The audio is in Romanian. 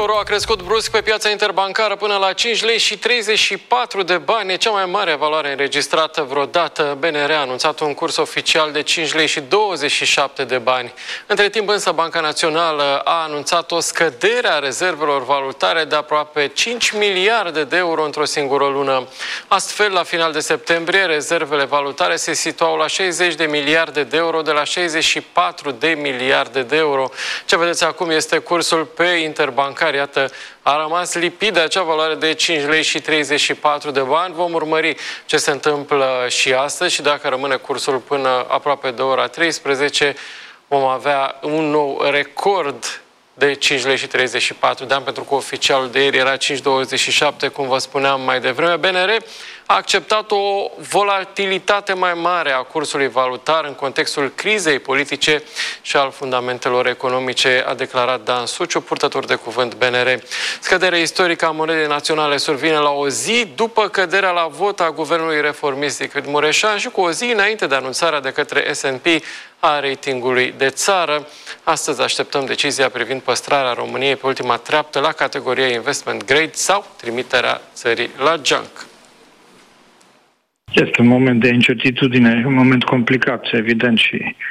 Euro a crescut brusc pe piața interbancară până la 5 lei și 34 de bani. E cea mai mare valoare înregistrată vreodată. BNR a anunțat un curs oficial de 5 lei și 27 de bani. Între timp însă Banca Națională a anunțat o scădere a rezervelor valutare de aproape 5 miliarde de euro într-o singură lună. Astfel, la final de septembrie, rezervele valutare se situau la 60 de miliarde de euro de la 64 de miliarde de euro. Ce vedeți acum este cursul pe interbancar. Iată, a rămas lipid de acea valoare de 5 lei și 34 de bani. Vom urmări ce se întâmplă și astăzi și dacă rămâne cursul până aproape de ora 13, vom avea un nou record de 5 lei și 34 de ani, pentru că oficialul de ieri era 5,27, cum vă spuneam mai devreme. BNR a acceptat o volatilitate mai mare a cursului valutar în contextul crizei politice și al fundamentelor economice, a declarat Dan Suciu, purtător de cuvânt BNR. Scăderea istorică a monedei naționale survine la o zi după căderea la vot a guvernului reformist Lichvid Mureșan și cu o zi înainte de anunțarea de către S&P a ratingului de țară. Astăzi așteptăm decizia privind păstrarea României pe ultima treaptă la categoria investment grade sau trimiterea țării la junk. Este un moment de incertitudine, un moment complicat, evident, și